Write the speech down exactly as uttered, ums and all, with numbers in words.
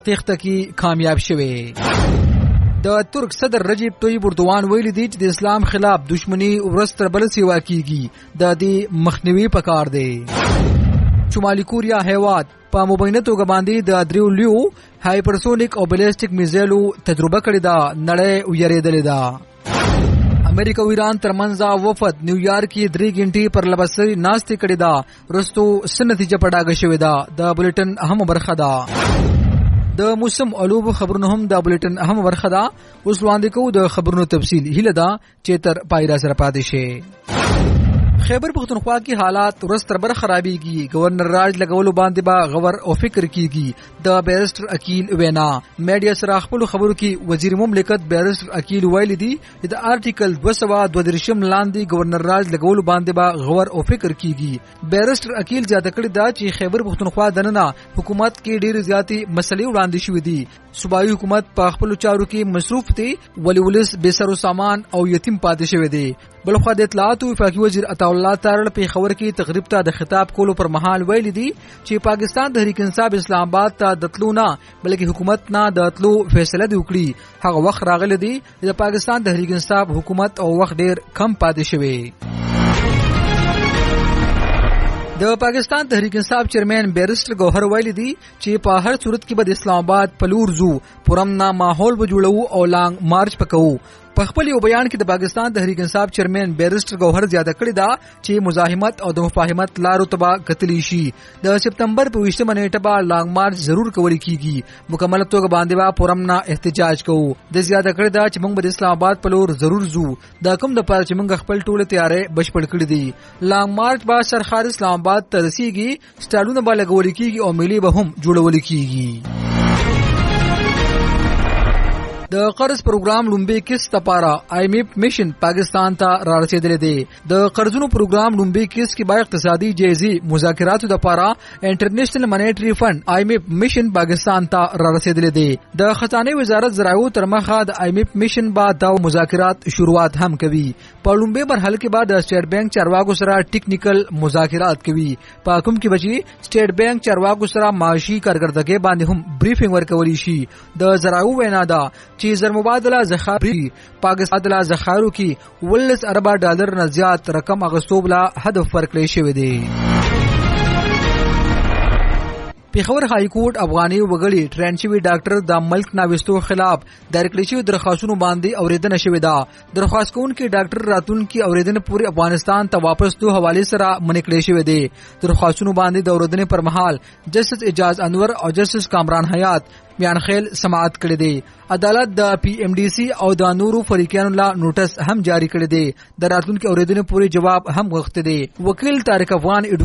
تیښته کې کامیاب شوی. د ترک صدر رجب طیب اردوان ویلي دي چې د اسلام خلاف دشمنی ورځ تر بلې سیوا کیږي، د دې مخنیوي پکار دی. شمالي کوریا هیواد په مبینه توګه باندې د دریو لویو هایپرسونیک او بلیسټیک میزایلو تجربه کړې ده، نړۍ ویریدلې ده. امریکا او ایران ترمنځ وفد نیویارک کې درې غنټې پر لبسري ناستې کړې ده، رستو څه نتیجه په ډاګه شوې ده، د بولټن اهم برخه ده. د موسم الوب خبرونه هم د بولټن اهم برخه ده. اوس وړاندې کوو د خبرونو تفصیل. هیله ده چې تر پای را سره پاتې شئ. خیبر پختونخوا کې حالات ورځ تر بره خرابېږي. گورنر راج لګولو باندې به غور او فکر کیږي. د بیرسټر عقیل وینا میډیا سره خپل خبرو کې وزیر مملکت بیرسټر عقیل ویلي دي چې د آرټیکل دوه سوه دوه دېرشم لاندې گورنر راج لګولو باندې به غور او فکر کیږي. بیرسټر عقیل زیاته کړې ده چې خیبر پختونخوا دننه حکومت کې ډېر زیاتې مسلې وړاندې شوې دي. صوبایي حکومت په خپل چارو کې مصروف دی، ولی ولس بے سر و سامان او یتیم پاتې شوی دی. بلخوا د اطلاعات او وفاقي وزیر عطاالله تارړ په خبر کې تقریب ته د خطاب کولو پر مهال ویلي دي چې پاکستان تحریک انصاف اسلام آباد ته د تلو نه بلکې حکومت نه د تلو فیصله دی وکړي. هغه وخت راغلی دی چې د پاکستان تحریک انصاف حکومت او وخت ډیر کم پاتې شوی. د پاکستان تحریک انصاف چیرمن بیرسټر ګوهر ویلي دي چې په هر صورت کې به د اسلام آباد په لور ځو، پرامنا ماحول به جوړو او لانګ مارچ پکوو. په خپل یو بیان کې د پاکستان تحریک انصاف چیرمن بیرسټر ګوهر زیاته کړې ده چې مزاحمت او د مفاهمت لارو ته به کتلی شي. د سپتمبر په ویشتمه نیټه به لانګ مارچ ضرور کولی کیږي. مکمل توګه باندې به پرامنا احتجاج کوو. د زیاته کړې ده چې موږ به د اسلام آباد په لور ضرور ځو. دا کوم د پاره چې موږ خپل ټوله تیارې بشپړ کړې دي. لانګ مارچ به سرخار اسلام آباد ته رسیږي، سټالونه به لګول کیږي او ملي به هم جوړول کیږي. د قرض پروګرام لومبي کیست لپاره آی ایم ایف میشن پاکستان ته را رسیدلی دی. د قرضونو پروګرام لومبي کیست کې با اقتصادي جایزي مذاکراتو لپاره انټرنیشنل مانیټری فند آی ایم ایف میشن پاکستان ته را رسیدلی دی. د خزانه وزارت زراعو تر مخه د آی ایم ایف میشن با د مذاکرات شروعات هم کوي. په لومبي مرحله کې بعد د سټیټ بانک چارواکو سره ټیکنیکل مذاکرات کوي. په کوم کې بچي سټیټ بانک چارواکو سره معاشي کارکردګي باندې هم بریفینګ ورکولی شي. د زراعو وینا ده چې زر مبادله ذخایر پاکستان د ذخایرو کې ولس اربه ډالر نه زیات رقم اغستو بلا هدف ورکړی شوی دی. پیښور های کورټ افغاني وګړي ټرین شوي ډاکټر د ملک ناوستو خلاف دایره کړی شوی درخواستونو باندې اوریدنه شوې ده. درخواست کوونکي ډاکټر راتلونکي اوریدنه پورې افغانستان ته واپس دوه حواله سره منع کړی شوی دی. درخواستونو باندې د اوریدنې پر مهال جسټس اجاز انور او جسټس کامران حیات بیان خیل سماعت کړی دی. عدالت د پی ایم ډی سی او د نورو فریقانو لا نوټس هم جاری کړی دی. د راتلونکي اوریدنې پورې جواب هم غوښته دی. وکیل طارق افغان